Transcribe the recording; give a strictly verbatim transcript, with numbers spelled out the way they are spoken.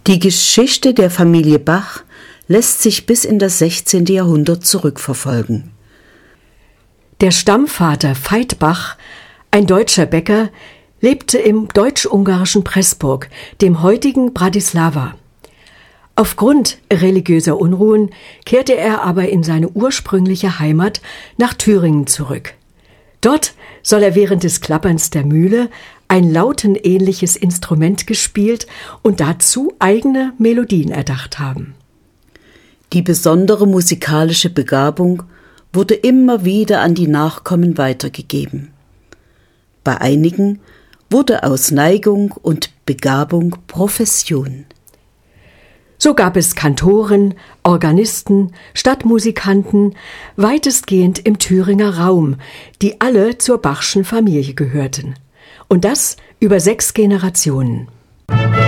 Die Geschichte der Familie Bach lässt sich bis in das sechzehnte. Jahrhundert zurückverfolgen. Der Stammvater Veit Bach, ein deutscher Bäcker, lebte im deutsch-ungarischen Pressburg, dem heutigen Bratislava. Aufgrund religiöser Unruhen kehrte er aber in seine ursprüngliche Heimat nach Thüringen zurück. Dort soll er während des Klapperns der Mühle ein lautenähnliches Instrument gespielt und dazu eigene Melodien erdacht haben. Die besondere musikalische Begabung wurde immer wieder an die Nachkommen weitergegeben. Bei einigen wurde aus Neigung und Begabung Profession. So gab es Kantoren, Organisten, Stadtmusikanten, weitestgehend im Thüringer Raum, die alle zur Bachschen Familie gehörten. Und das über sechs Generationen.